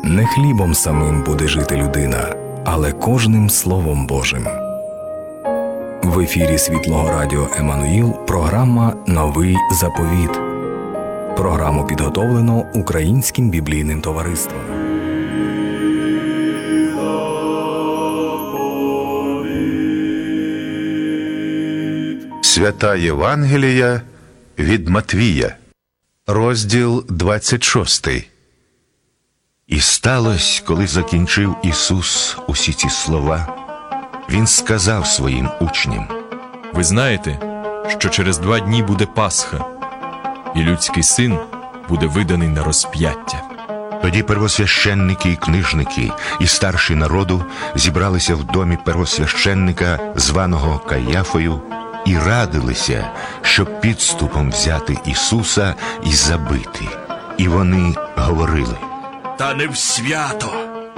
Не хлібом самим буде жити людина, але кожним Словом Божим. В ефірі Світлого Радіо Еммануїл програма «Новий заповіт». Програму підготовлено Українським біблійним товариством. Свята Євангелія від Матвія, розділ 26. І сталося, коли закінчив Ісус усі ці слова, Він сказав своїм учням: Ви знаєте, що через 2 дні буде Пасха, і людський син буде виданий на розп'яття. Тоді первосвященники і книжники, і старші народу зібралися в домі первосвященника, званого Каяфою, і радилися, щоб підступом взяти Ісуса і забити. І вони говорили: Та не в свято,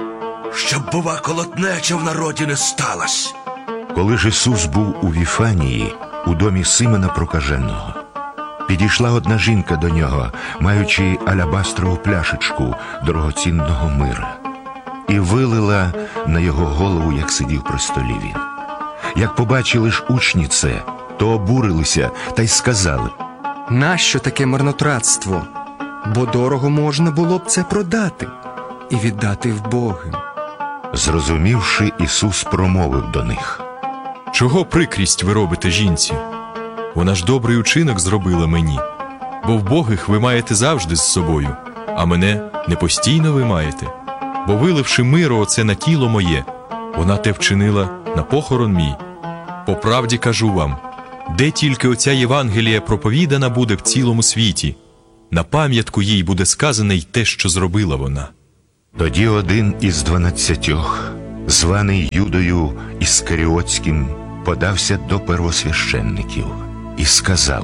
щоб, бува, колотнеча в народі не сталась. Коли ж Ісус був у Віфанії, у домі Симона Прокаженого, підійшла одна жінка до нього, маючи алябастрову пляшечку дорогоцінного мира, і вилила на його голову, як сидів при столі він. Як побачили ж учні це, то обурилися та й сказали: Нащо таке марнотратство? Бо дорого можна було б це продати і віддати вбогим. Зрозумівши, Ісус промовив до них: Чого прикрість ви робите жінці? Вона ж добрий учинок зробила мені. Бо вбогих ви маєте завжди з собою, а мене не постійно ви маєте. Бо виливши миро оце на тіло моє, вона те вчинила на похорон мій. По правді кажу вам, де тільки оця Євангелія проповідана буде в цілому світі, на пам'ятку їй буде сказане й те, що зробила вона. Тоді один із 12, званий Юдою Іскаріотським, подався до первосвященників і сказав: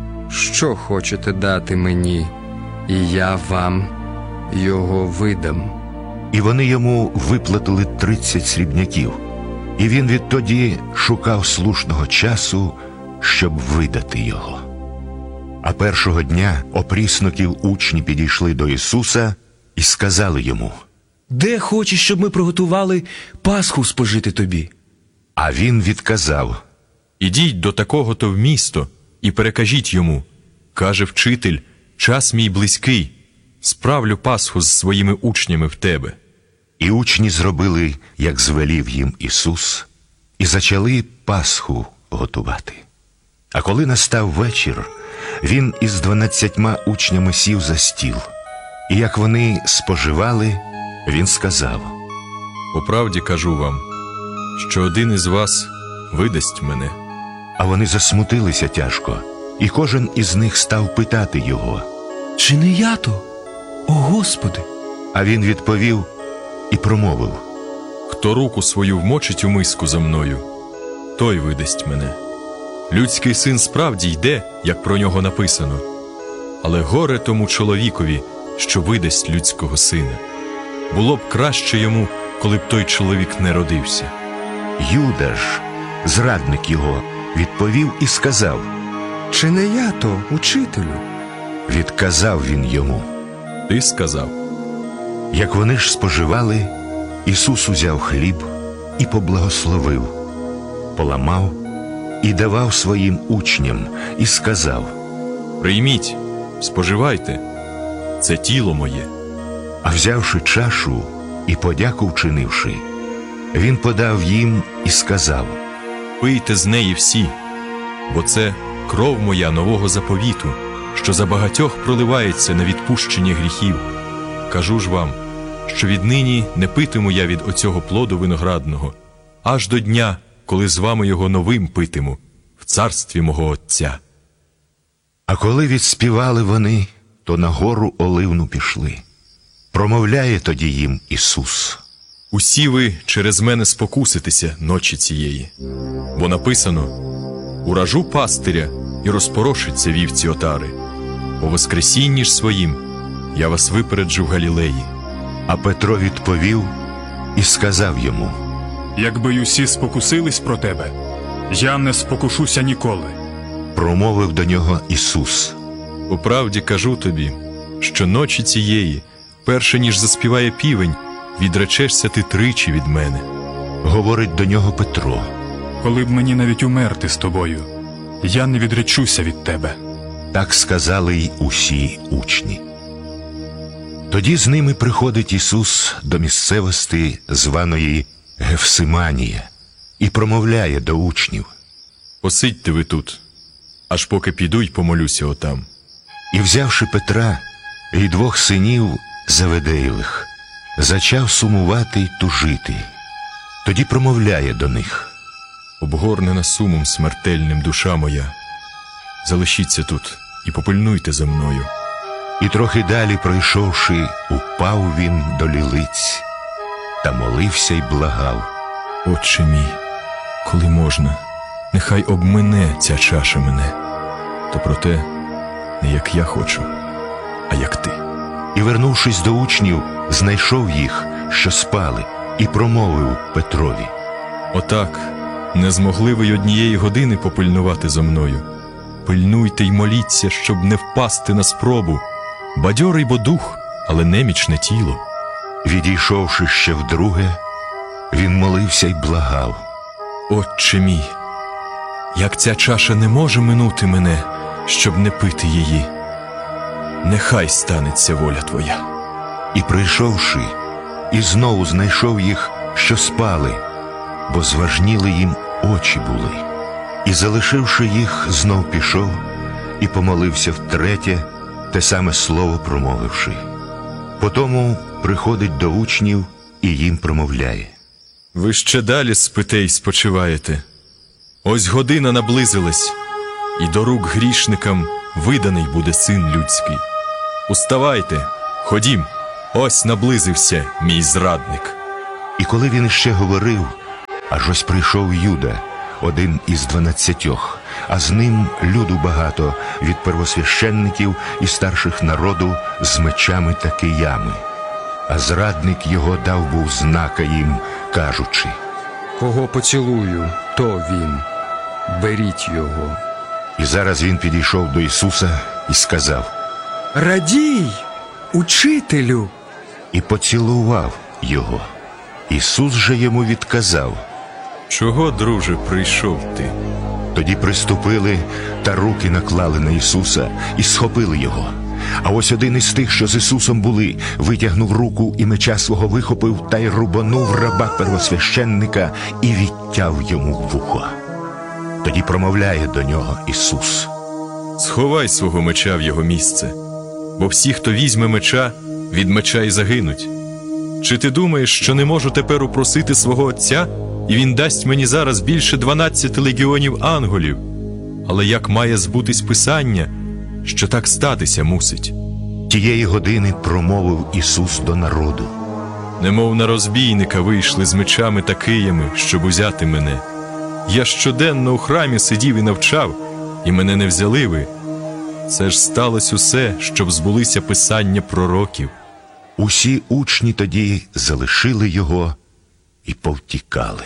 Що хочете дати мені, і я вам його видам? І вони йому виплатили 30 срібняків. І він відтоді шукав слушного часу, щоб видати його. А першого дня опрісноків учні підійшли до Ісуса і сказали йому: Де хочеш, щоб ми приготували Пасху спожити тобі? А він відказав: Ідіть до такого-то в місто і перекажіть йому. Каже вчитель, час мій близький, справлю Пасху з своїми учнями в тебе. І учні зробили, як звелів їм Ісус, і зачали Пасху готувати. А коли настав вечір, він із 12 учнями сів за стіл. І як вони споживали, він сказав: По правді кажу вам, що один із вас видасть мене. А вони засмутилися тяжко, і кожен із них став питати його: Чи не я то? О, Господи! А він відповів і промовив: Хто руку свою вмочить у миску за мною, той видасть мене. Людський син справді йде, як про нього написано, але горе тому чоловікові, що видасть людського сина. Було б краще йому, коли б той чоловік не родився. Юда ж, зрадник його, відповів і сказав: Чи не я то, учителю? Відказав він йому. Ти сказав. Як вони ж споживали, Ісус узяв хліб і поблагословив, поламав і давав своїм учням, і сказав: Прийміть, споживайте, це тіло моє. А взявши чашу і подяку вчинивши, він подав їм і сказав: Пийте з неї всі, бо це кров моя нового заповіту, що за багатьох проливається на відпущення гріхів. Кажу ж вам, що віднині не питиму я від оцього плоду виноградного, аж до дня, коли з вами його новим питиму, в царстві мого Отця. А коли відспівали вони, то на гору Оливну пішли. Промовляє тоді їм Ісус: Усі ви через мене спокуситеся ночі цієї. Бо написано: Уражу пастиря і розпорошиться вівці отари. По воскресінні ж своїм я вас випереджу в Галілеї. А Петро відповів і сказав йому: Якби й усі спокусились про тебе, я не спокушуся ніколи. Промовив до нього Ісус: По правді кажу тобі, що ночі цієї, перше ніж заспіває півень, відречешся ти тричі від мене. Говорить до нього Петро. Коли б мені навіть умерти з тобою, я не відречуся від тебе. Так сказали й усі учні. Тоді з ними приходить Ісус до місцевості, званої Гефсиманія, і промовляє до учнів. Посидьте ви тут, аж поки піду й помолюся отам. І, взявши Петра і двох синів Заведеєвих, зачав сумувати й тужити. Тоді промовляє до них. Обгорнена сумом смертельним душа моя. Залишіться тут і попильнуйте за мною. І трохи далі, пройшовши, упав він до лілиць та молився й благав. Отче мій, коли можна, нехай обмине ця чаша мене, то проте не як я хочу, а як ти. І, вернувшись до учнів, знайшов їх, що спали, і промовив Петрові. Отак, не змогли ви й однієї години попильнувати за мною. Пильнуйте й моліться, щоб не впасти на спробу. Бадьорий бо дух, але немічне тіло. Відійшовши ще вдруге, він молився й благав. Отче мій, як ця чаша не може минути мене, щоб не пити її, нехай станеться воля твоя. І, прийшовши, і знову знайшов їх, що спали, бо зважніли їм очі були. І, залишивши їх, знов пішов і помолився втретє, те саме слово промовивши. Потому приходить до учнів і їм промовляє. Ви ще далі спите й спочиваєте. Ось година наблизилась, і до рук грішникам виданий буде Син людський. Уставайте, ходім, ось наблизився мій зрадник. І коли він іще говорив, аж ось прийшов Юда, один із 12, а з ним люду багато від первосвященників і старших народу з мечами та киями. А зрадник його дав був знака їм, кажучи. Кого поцілую, то він. Беріть його. І зараз він підійшов до Ісуса і сказав. Радій, учителю! І поцілував його. Ісус же йому відказав. Чого, друже, прийшов ти? Тоді приступили та руки наклали на Ісуса і схопили його. А ось один із тих, що з Ісусом були, витягнув руку і меча свого вихопив та й рубанув раба первосвященника і відтяв йому вухо. Тоді промовляє до нього Ісус. Сховай свого меча в його місце, бо всі, хто візьме меча, від меча й загинуть. Чи ти думаєш, що не можу тепер упросити свого Отця, і він дасть мені зараз більше 12 легіонів ангелів? Але як має збутись Писання, що так статися мусить? Тієї години промовив Ісус до народу. Немов на розбійника вийшли з мечами та киями, щоб узяти мене. Я щоденно у храмі сидів і навчав, і мене не взяли ви. Це ж сталося усе, щоб збулися писання пророків. Усі учні тоді залишили його і повтікали.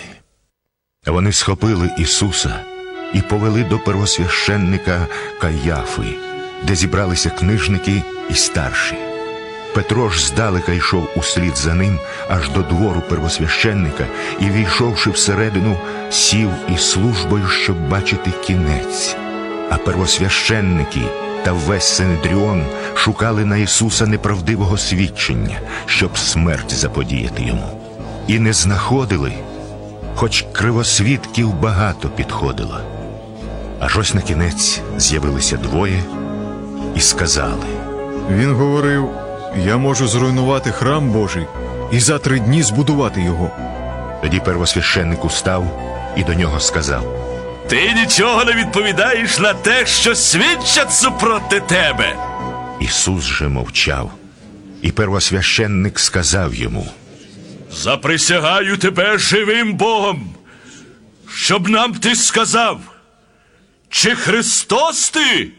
А вони схопили Ісуса і повели до первосвященника Каяфи, де зібралися книжники і старші. Петро ж здалека йшов услід за ним аж до двору первосвященника і, війшовши всередину, сів із службою, щоб бачити кінець. А первосвященники та весь Синедріон шукали на Ісуса неправдивого свідчення, щоб смерть заподіяти йому. І не знаходили, хоч кривосвідків багато підходило. Аж ось на кінець з'явилися двоє і сказали. Він говорив, я можу зруйнувати храм Божий і за 3 дні збудувати його. Тоді первосвященник устав і до нього сказав. Ти нічого не відповідаєш на те, що свідчать супроти тебе. Ісус же мовчав, і первосвященник сказав йому. Заприсягаю тебе живим Богом, щоб нам ти сказав, чи Христос ти,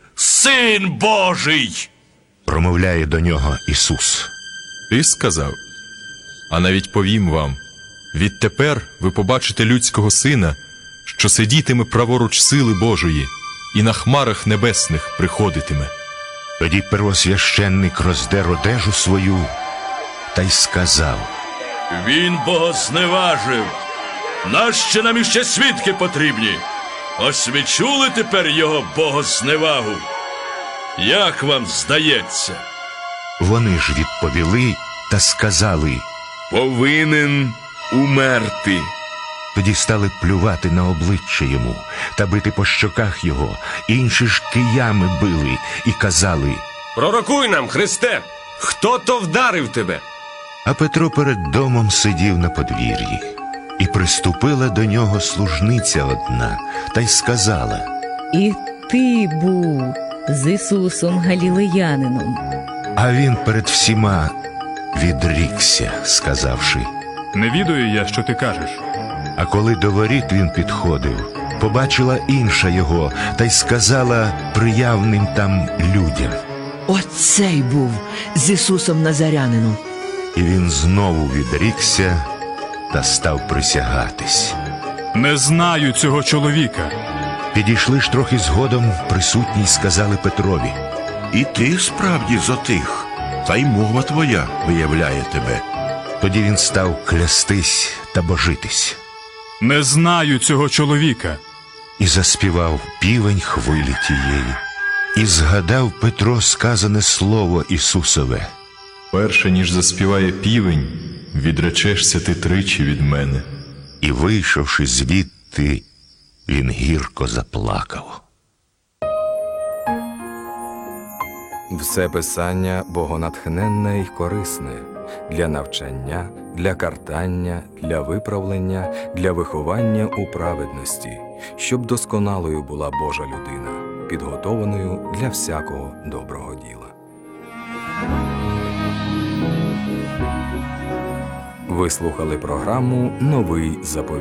Син Божий? Промовляє до нього Ісус. Ти сказав? А навіть повім вам, відтепер ви побачите людського сина, що сидітиме праворуч сили Божої і на хмарах небесних приходитиме. Тоді первосвященник роздер одежу свою та й сказав: Він богозневажив. Нащо нам іще свідки потрібні? Ось ви чули тепер його богозневагу? Як вам здається? Вони ж відповіли та сказали: Повинен умерти. Тоді стали плювати на обличчя йому та бити по щоках його. Інші ж киями били і казали: Пророкуй нам, Христе, хто то вдарив тебе? А Петро перед домом сидів на подвір'ї. І приступила до нього служниця одна та й сказала: І ти був з Ісусом Галілеянином. А він перед всіма відрікся, сказавши. Не відаю я, що ти кажеш. А коли до воріт він підходив, побачила інша його та й сказала приявним там людям. Оцей був з Ісусом Назарянином. І він знову відрікся та став присягатись. Не знаю цього чоловіка. Підійшли ж трохи згодом присутні й сказали Петрові. І ти справді з отих, та й мова твоя виявляє тебе. Тоді він став клястись та божитись. Не знаю цього чоловіка. І заспівав півень хвилі тієї. І згадав Петро сказане слово Ісусове. Перше, ніж заспіває півень, відречешся ти тричі від мене. І, вийшовши звідти, він гірко заплакав. Все писання богонатхненне й корисне для навчання, для картання, для виправлення, для виховання у праведності, щоб досконалою була Божа людина, підготованою для всякого доброго діла. Ви слухали програму «Новий заповіт».